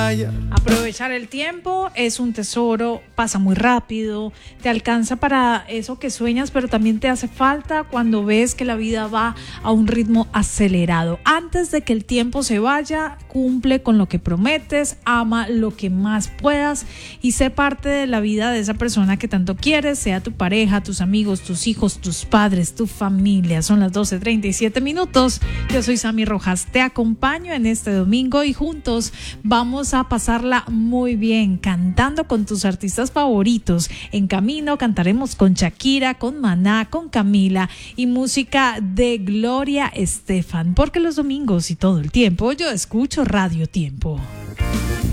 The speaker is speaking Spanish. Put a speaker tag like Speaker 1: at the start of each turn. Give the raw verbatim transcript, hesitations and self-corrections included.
Speaker 1: vaya.
Speaker 2: Aprovechar el tiempo es un tesoro, pasa muy rápido, te alcanza para eso que sueñas, pero también te hace falta cuando ves que la vida va a un ritmo acelerado. Antes de que el tiempo se vaya, cumple con lo que prometes, ama lo que más puedas y sé parte de la vida de esa persona que tanto quieres, sea tu pareja, tus amigos, tus hijos, tus padres, tu familia. Son las doce treinta y siete minutos. Yo soy Sammy Rojas, te acompaño en este domingo y juntos vamos a pasarla muy bien cantando con tus artistas favoritos. En camino cantaremos con Shakira, con Maná, con Camila y música de Gloria Estefan, porque los domingos y todo el tiempo yo escucho Radio Tiempo.